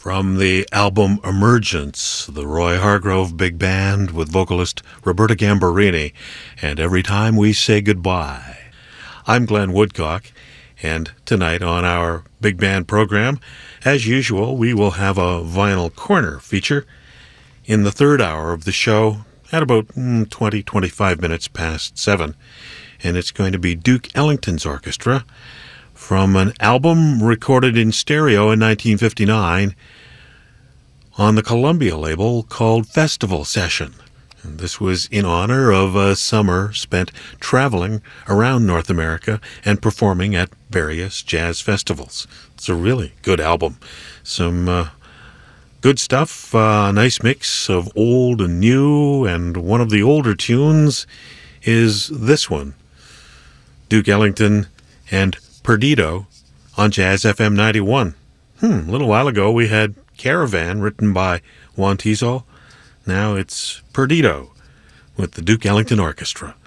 From the album Emergence, the Roy Hargrove Big Band with vocalist Roberta Gambarini, and Every Time We Say Goodbye. I'm Glenn Woodcock, and tonight on our Big Band program, as usual, we will have a Vinyl Corner feature in the third hour of the show at about 25 minutes past 7, and it's going to be Duke Ellington's orchestra from an album recorded in stereo in 1959 on the Columbia label called Festival Session. And this was in honor of a summer spent traveling around North America and performing at various jazz festivals. It's a really good album. Some good stuff, a nice mix of old and new, and one of the older tunes is this one, Duke Ellington and Perdido on Jazz FM 91. A little while ago we had Caravan, written by Juan Tizo. Now it's Perdido with the Duke Ellington Orchestra.